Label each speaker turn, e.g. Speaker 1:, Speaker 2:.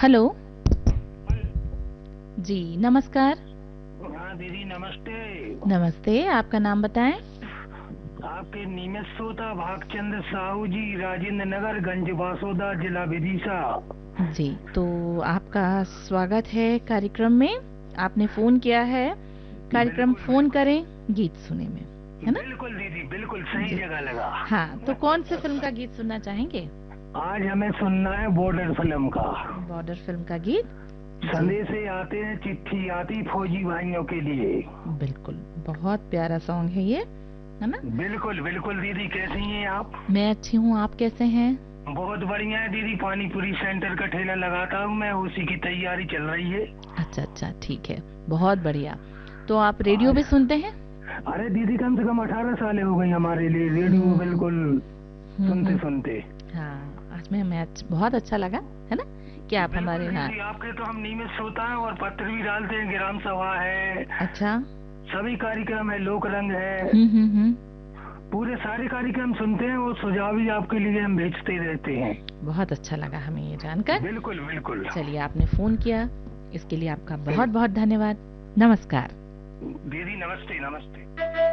Speaker 1: Hello. जी नमस्कार।
Speaker 2: हाँ दीदी नमस्ते।
Speaker 1: नमस्ते, आपका नाम बताएं।
Speaker 2: आपके नियमित श्रोता भागचंद्र साहू जी, राजेंद्र नगर, गंज बासोदा, जिला विदिशा।
Speaker 1: जी, तो आपका स्वागत है कार्यक्रम में। आपने फ़ोन किया है कार्यक्रम
Speaker 2: बिल्कुल
Speaker 1: फ़ोन
Speaker 2: बिल्कुल।
Speaker 1: करें गीत सुने में, है ना?
Speaker 2: बिल्कुल दीदी, बिल्कुल सही
Speaker 1: जी।
Speaker 2: जगह लगा।
Speaker 1: हाँ, तो कौन से फ़िल्म का गीत सुनना चाहेंगे?
Speaker 2: आज हमें सुनना है बॉर्डर फिल्म का।
Speaker 1: बॉर्डर फ़िल्म का गीत? जी,
Speaker 2: संदेशे आते हैं, चिट्ठी आती फौजी भाइयों के लिए।
Speaker 1: बिल्कुल। बहुत प्यारा सॉन्ग है ये, है ना?
Speaker 2: बिल्कुल बिल्कुल दीदी, कैसी हैं आप?
Speaker 1: मैं अच्छी हूँ, आप कैसे हैं?
Speaker 2: बहुत बढ़िया है दीदी, पानी पूरी सेंटर का ठेला लगाता हूँ मैं, उसी की तैयारी चल रही है।
Speaker 1: अच्छा, अच्छा, ठीक है। बहुत बढ़िया। तो आप रेडियो
Speaker 2: आज
Speaker 1: भी सुनते हैं?
Speaker 2: अरे दीदी, कम से कम 18 साल हो गई हमारे लिए रेडियो,
Speaker 1: हुँ।
Speaker 2: बिल्कुल
Speaker 1: हुँ,
Speaker 2: सुनते
Speaker 1: हुँ।
Speaker 2: सुनते।
Speaker 1: हाँ, आज में मैच बहुत अच्छा लगा, है ना? कि आप
Speaker 2: बिल्कुल
Speaker 1: हमारे यहाँ।
Speaker 2: दीदी, आपके तो हम नियमित श्रोता हैं और पत्र भी डालते हैं, ग्राम सभा है,
Speaker 1: अच्छा।
Speaker 2: सभी कार्यक्रम है, लोक रंग है,
Speaker 1: हुँ, हुँ, हुँ।
Speaker 2: पूरे सारे कार्यक्रम सुनते हैं और सुझाव भी आपके लिए हम भेजते रहते हैं।
Speaker 1: बहुत अच्छा लगा हमें ये जानकर।
Speaker 2: बिल्कुल बिल्कुल।
Speaker 1: चलिए, आपने फ़ोन किया, इसके लिए आपका
Speaker 2: बिल
Speaker 1: बहुत-बहुत धन्यवाद। नमस्कार।
Speaker 2: दीदी नमस्ते नमस्ते।